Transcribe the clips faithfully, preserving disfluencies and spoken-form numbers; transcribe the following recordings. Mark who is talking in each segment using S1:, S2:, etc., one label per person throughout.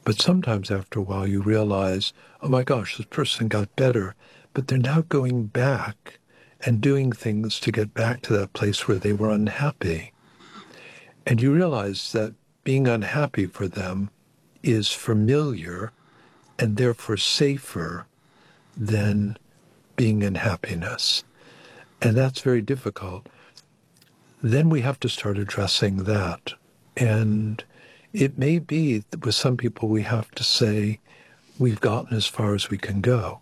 S1: But sometimes after a while you realize, oh my gosh, this person got better, but they're now going back and doing things to get back to that place where they were unhappy. And you realize that being unhappy for them is familiar and therefore safer than being in happiness. And that's very difficult. Then we have to start addressing that. And it may be that with some people we have to say, we've gotten as far as we can go.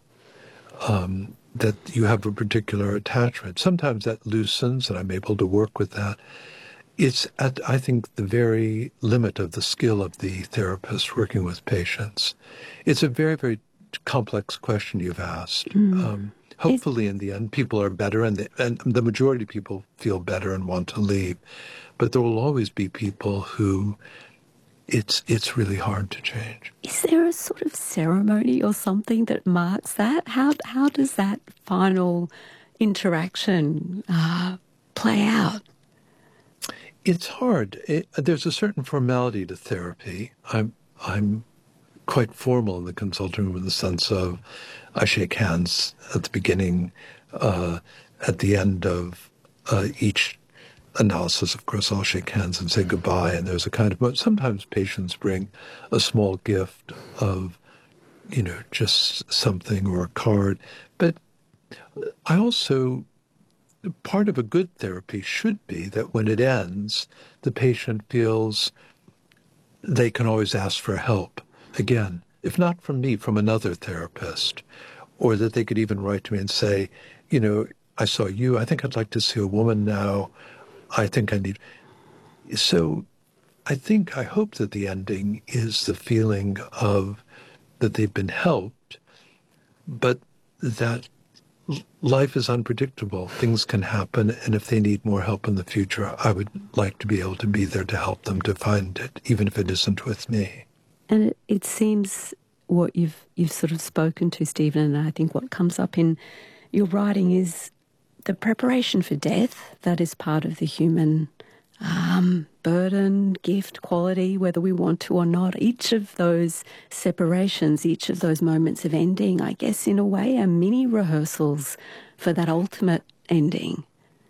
S1: Um, that you have a particular attachment. Sometimes that loosens, and I'm able to work with that. It's at, I think, the very limit of the skill of the therapist working with patients. It's a very, very complex question you've asked. Mm. Um, hopefully, in the end, people are better, and the, and the majority of people feel better and want to leave. But there will always be people who it's it's really hard to change.
S2: Is there a sort of ceremony or something that marks that? How how does that final interaction uh, play out?
S1: It's hard. It, there's a certain formality to therapy. I'm I'm quite formal in the consulting room in the sense of I shake hands at the beginning, uh, at the end of uh, each analysis. Of course, I'll shake hands and say goodbye, and there's a kind of, sometimes patients bring a small gift of, you know, just something or a card. But I also, part of a good therapy should be that when it ends, the patient feels they can always ask for help again, if not from me, from another therapist, or that they could even write to me and say, you know, I saw you, I think I'd like to see a woman now, I think I need. So I think, I hope that the ending is the feeling of that they've been helped, but that life is unpredictable. Things can happen, and if they need more help in the future, I would like to be able to be there to help them to find it, even if it isn't with me.
S2: And it, it seems what you've you've sort of spoken to, Stephen, and I think what comes up in your writing is the preparation for death. That is part of the human um, burden, gift, quality, whether we want to or not. Each of those separations, each of those moments of ending, I guess in a way are mini rehearsals for that ultimate ending.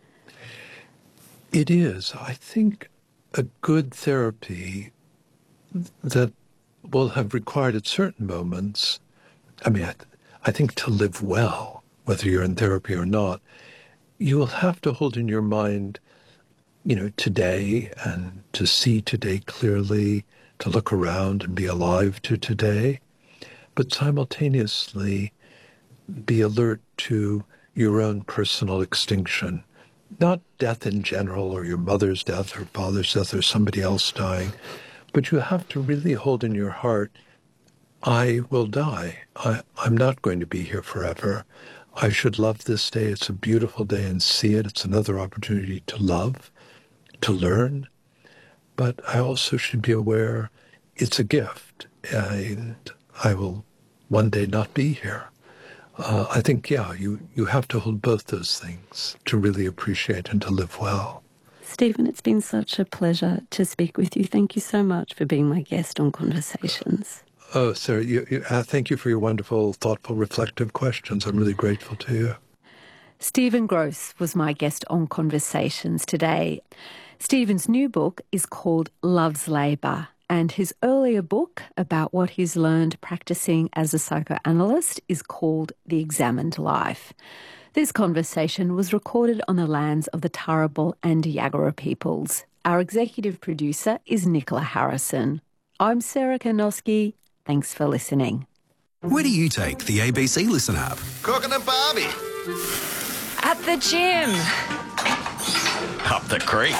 S1: It is. I think a good therapy that will have required at certain moments, I mean, I, I think to live well, whether you're in therapy or not, you will have to hold in your mind, you know, today, and to see today clearly, to look around and be alive to today, but simultaneously be alert to your own personal extinction. Not death in general, or your mother's death or father's death or somebody else dying, but you have to really hold in your heart, I will die. I, I'm not going to be here forever. I should love this day. It's a beautiful day and see it. It's another opportunity to love, to learn. But I also should be aware it's a gift, and I will one day not be here. Uh, I think, yeah, you, you have to hold both those things to really appreciate and to live well.
S2: Stephen, it's been such a pleasure to speak with you. Thank you so much for being my guest on Conversations.
S1: Oh, Sarah, you, you, uh, thank you for your wonderful, thoughtful, reflective questions. I'm really grateful to you.
S2: Stephen Gross was my guest on Conversations today. Stephen's new book is called Love's Labour, and his earlier book about what he's learned practicing as a psychoanalyst is called The Examined Life. This conversation was recorded on the lands of the Turrbal and Yagara peoples. Our executive producer is Nicola Harrison. I'm Sarah Karnowski. Thanks for listening.
S3: Where do you take the A B C Listen app?
S4: Cooking a barbie.
S5: At the gym.
S4: Up the creek.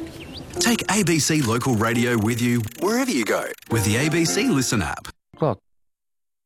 S3: Take A B C Local Radio with you wherever you go with the A B C Listen app.
S1: Look,